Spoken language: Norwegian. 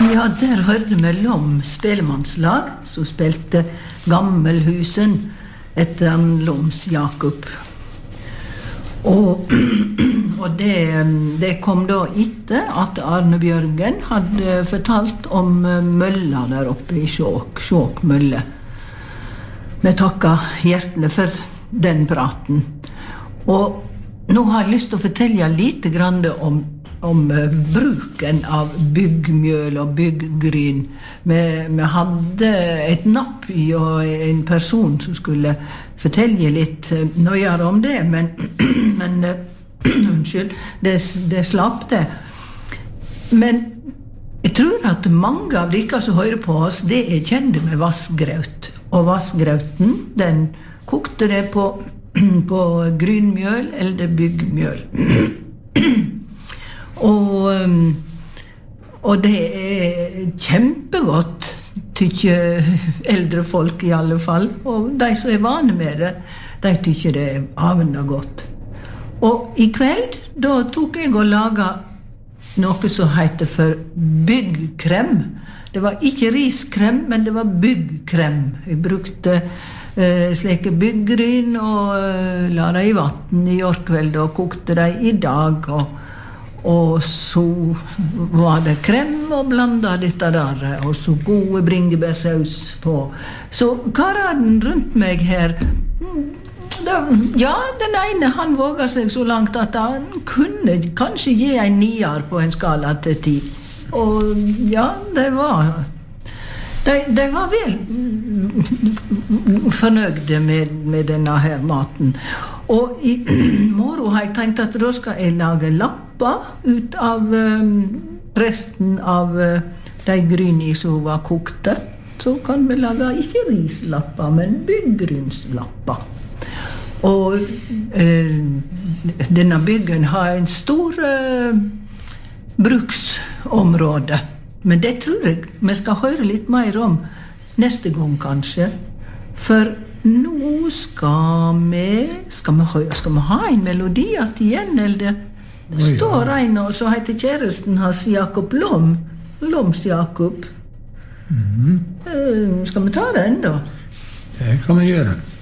Ja, der hørte vi Lom spellemannslag, som spilte Gammelhusen etter han Loms Jakob. Og det kom da etter at Arne Bjørgen hadde fortalt om mølla der oppe i Skjåk mølle. Vi takker hjertelig for den praten. Og nå har jeg lyst til å fortelle litt grann om bruken av byggmjøl og bygggryn. Vi hadde et napp i og en person som skulle fortelle litt nøyere om det, men unnskyld, det slapp det. Men jeg tror at mange av dere som hører på oss, det er kjente med vassgraut. Og vassgrauten, den kokte det på grynmjøl eller byggmjøl. Og det er kjempegodt, tykker eldre folk i alle fall. Og de som er vane med det, de tykker det er avenda godt. Og i kveld, da tok jeg og laget noe som heter for byggkrem. Det var ikke riskrem, men det var byggkrem. Jeg brukte slike byggryn og la det i vatten i kveld og kokte det i dag. Og så var det krem og blanda dette der, og så gode bringebærsaus på. Så kararen rundt meg her, den ene han våga seg så langt at han kunne kanskje gi en 9 på en skala til 10. Og ja, de var vel fornøyde med denne her maten. Og i morgen har jeg tenkt at da skal jeg lage lapper ut av resten av de gryni som var kokte. Så kan vi lage ikke rislapper, men byggrynslapper. Og denne byggen har en stor bruksområde. Men det tror jeg vi skal høre litt mer om neste gang kanskje. For nå skal vi ha en melodi igjen, eller det står en og så heter kjæresten hans Jakob Loms Jakob. Skal vi ta den da? Det kan vi gjøre.